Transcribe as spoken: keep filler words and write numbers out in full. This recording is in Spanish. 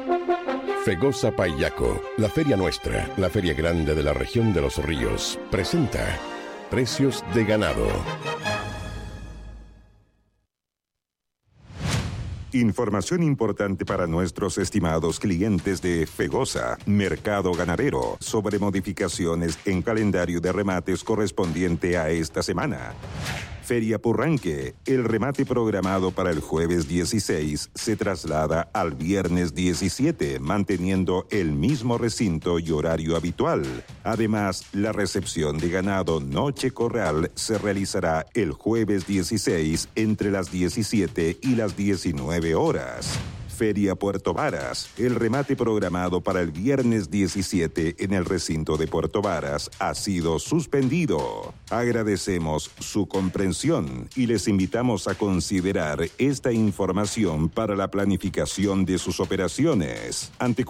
Fegosa Payaco, la feria nuestra, la feria grande de la región de los ríos, presenta Precios de Ganado. Información importante para nuestros estimados clientes de Fegosa, Mercado Ganadero, sobre modificaciones en calendario de remates correspondiente a esta semana. Feria Purranque, el remate programado para el jueves dieciséis se traslada al viernes diecisiete, manteniendo el mismo recinto y horario habitual. Además, la recepción de ganado Noche Corral se realizará el jueves dieciséis entre las diecisiete y las diecinueve horas. Feria Puerto Varas, el remate programado para el viernes diecisiete en el recinto de Puerto Varas ha sido suspendido. Agradecemos su comprensión y les invitamos a considerar esta información para la planificación de sus operaciones. Ante